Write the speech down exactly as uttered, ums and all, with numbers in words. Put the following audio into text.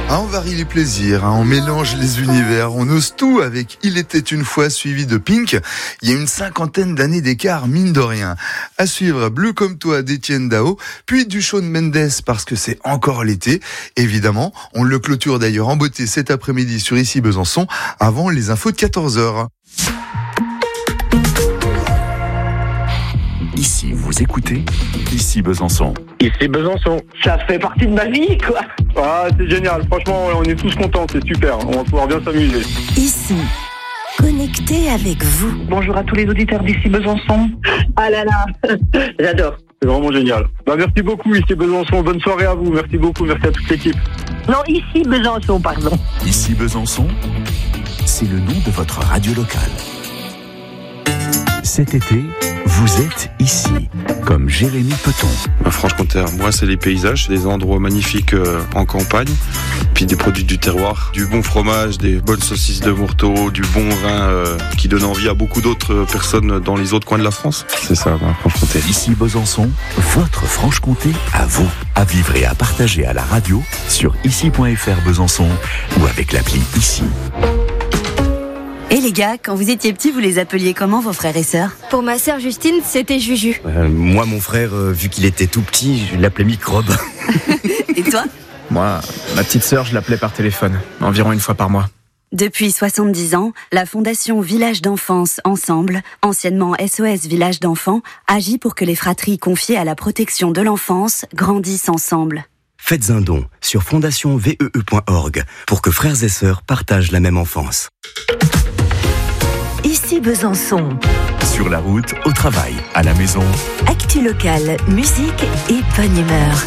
Ah, on varie les plaisirs, hein, on mélange les univers, on ose tout avec Il était une fois suivi de Pink. Il y a une cinquantaine d'années d'écart, mine de rien. À suivre, Bleu comme toi d'Étienne Dao, puis du Shawn Mendes parce que c'est encore l'été. Évidemment, on le clôture d'ailleurs en beauté cet après-midi sur Ici Besançon avant les infos de quatorze heures. Ici, vous écoutez Ici Besançon. Ici Besançon. Ça fait partie de ma vie, quoi. Ah, c'est génial. Franchement, on est tous contents. C'est super. On va pouvoir bien s'amuser. Ici, connecté avec vous. Bonjour à tous les auditeurs d'Ici Besançon. Ah là là, j'adore. C'est vraiment génial. Bah, merci beaucoup, Ici Besançon. Bonne soirée à vous. Merci beaucoup. Merci à toute l'équipe. Non, Ici Besançon, pardon. Ici Besançon, c'est le nom de votre radio locale. Cet été, vous êtes ici, comme Jérémy Peton. À Franche-Comté, moi, c'est les paysages, c'est des endroits magnifiques euh, en campagne, puis des produits du terroir, du bon fromage, des bonnes saucisses de Morteau, du bon vin euh, qui donne envie à beaucoup d'autres personnes dans les autres coins de la France. C'est ça, bah, Franche-Comté. Ici Besançon, votre Franche-Comté à vous, à vivre et à partager à la radio sur ici point f r Besançon ou avec l'appli Ici. Et les gars, quand vous étiez petits, vous les appeliez comment vos frères et sœurs ? Pour ma sœur Justine, c'était Juju. Euh, moi, mon frère, euh, vu qu'il était tout petit, je l'appelais Microbe. Et toi ? Moi, ma petite sœur, je l'appelais par téléphone, environ une fois par mois. Depuis soixante-dix ans, la Fondation Village d'Enfance Ensemble, anciennement S O S Village d'Enfants, agit pour que les fratries confiées à la protection de l'enfance grandissent ensemble. Faites un don sur fondation v e e point org pour que frères et sœurs partagent la même enfance. Ici Besançon. Sur la route, au travail, à la maison. Actu locale, musique et bonne humeur.